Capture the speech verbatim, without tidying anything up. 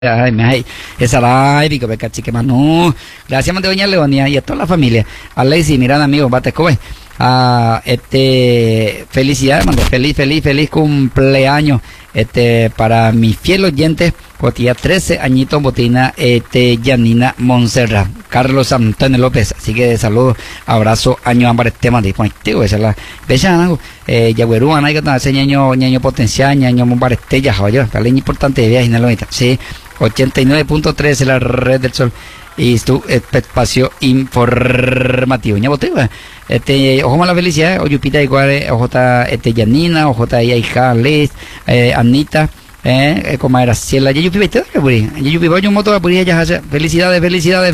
Ay, me hay esa live, que chique manu. Gracias, mante doña Leonia y a toda la familia. A Lacey, miran amigos, bate cobe. A este felicidades, mando feliz, feliz, feliz cumpleaños. Este para mis fieles oyentes, botilla trece añitos, botina, este Yanina Montserrat, Carlos Antonio López. Así que saludos, abrazo, año ámbar tema de tío, esa es la bella, eh, Yagüerú, Ana, que ese ñaño, ñaño potencial, ñaño Mombar Estella, joya, la leña importante de viaje, en el sí. ochenta y nueve punto tres en la red del sol y tu espacio informativo. Ña botella, este, ojo más la felicidad, oyupita igual, ojo está este Yanina, ojo está ahí hija Liz, eh, Anita, eh, como era Ciela, ya yupi vete, ya yupi voy un moto a ya felicidades, felicidades.